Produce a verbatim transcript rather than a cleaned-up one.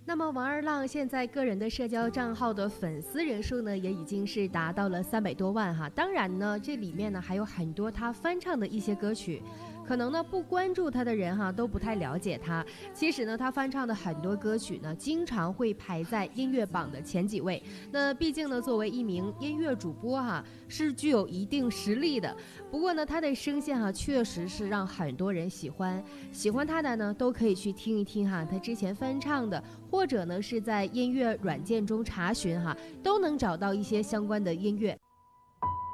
那么王二浪现在个人的社交账号的粉丝人数呢，也已经是达到了三百多万哈。当然呢，这里面呢还有很多他翻唱的一些歌曲，可能呢不关注他的人哈都不太了解他。其实呢，他翻唱的很多歌曲呢，经常会排在音乐榜的前几位。那毕竟呢，作为一名音乐主播哈，是具有一定实力的。不过呢，他的声线哈，确实是让很多人喜欢。喜欢他的呢，都可以去听一听哈，他之前翻唱的。或者呢是在音乐软件中查询哈，都能找到一些相关的音乐。